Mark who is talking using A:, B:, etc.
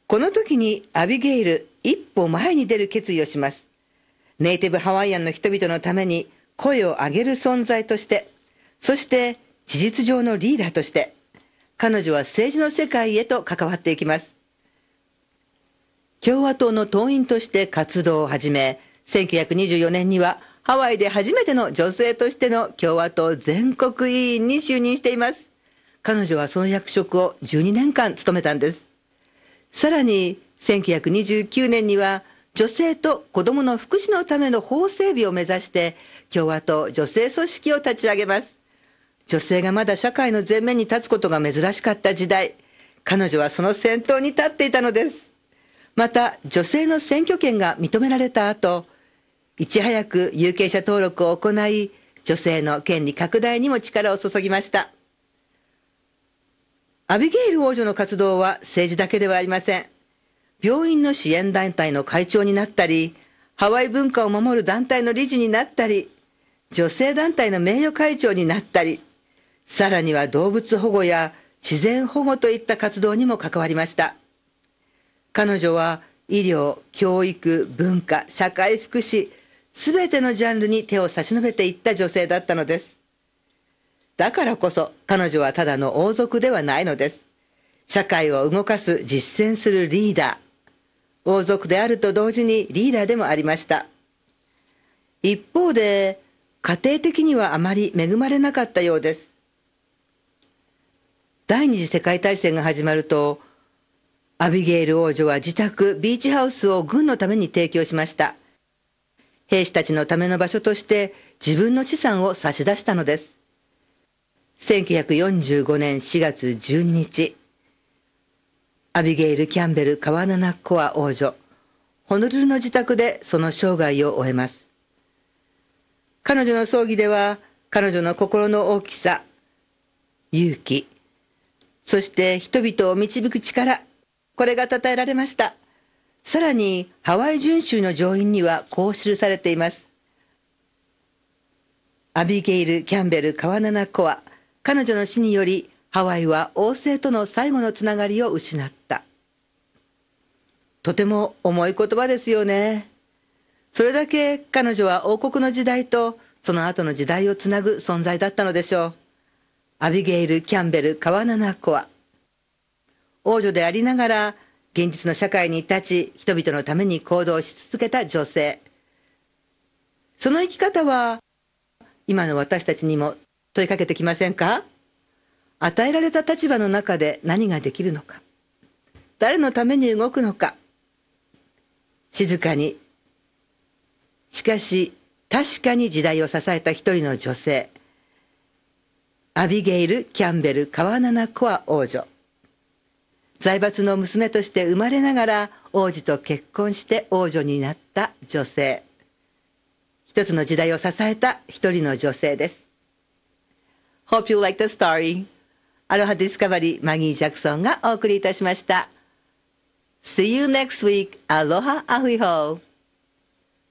A: この時にアビゲイル、一歩前に出る決意をします。ネイティブハワイアンの人々のために声を上げる存在として、そして事実上のリーダーとして、彼女は政治の世界へと関わっていきます。共和党の党員として活動を始め、1924年にはハワイで初めての女性としての共和党全国委員に就任しています。彼女はその役職を12年間務めたんです。さらに1929年には女性と子どもの福祉のための法整備を目指して共和党女性組織を立ち上げます。女性がまだ社会の前面に立つことが珍しかった時代、彼女はその先頭に立っていたのです。また女性の選挙権が認められた後、いち早く有権者登録を行い、女性の権利拡大にも力を注ぎました。アビゲイル王女の活動は政治だけではありません。病院の支援団体の会長になったり、ハワイ文化を守る団体の理事になったり、女性団体の名誉会長になったり、さらには動物保護や自然保護といった活動にも関わりました。彼女は医療、教育、文化、社会福祉、すべてのジャンルに手を差し伸べていった女性だったのです。だからこそ彼女はただの王族ではないのです。社会を動かす実践するリーダー。王族であると同時にリーダーでもありました。一方で、家庭的にはあまり恵まれなかったようです。第二次世界大戦が始まると、アビゲイル王女は自宅、ビーチハウスを軍のために提供しました。兵士たちのための場所として自分の資産を差し出したのです。1945年4月12日、アビゲイル・キャンベル・カワナナコア王女、ホノルルの自宅でその生涯を終えます。彼女の葬儀では、彼女の心の大きさ、勇気、そして人々を導く力、これが称えられました。さらに、ハワイ準州の上院にはこう記されています。アビゲイル・キャンベル・カワナナコア、彼女の死により、ハワイは王政との最後のつながりを失った。とても重い言葉ですよね。それだけ彼女は王国の時代とその後の時代をつなぐ存在だったのでしょう。アビゲイル・キャンベル・カワナナコア。王女でありながら現実の社会に立ち、人々のために行動し続けた女性。その生き方は今の私たちにも問いかけてきませんか？与えられた立場の中で何ができるのか、誰のために動くのか。静かに、しかし確かに時代を支えた一人の女性、アビゲイル・キャンベル・カワナナコア王女。財閥の娘として生まれながら王子と結婚して王女になった女性。一つの時代を支えた一人の女性です。Hope you like the story. アロハディスカバリー、マギー・ジャクソンがお送りいたしました。See you next week. Aloha ahui ho.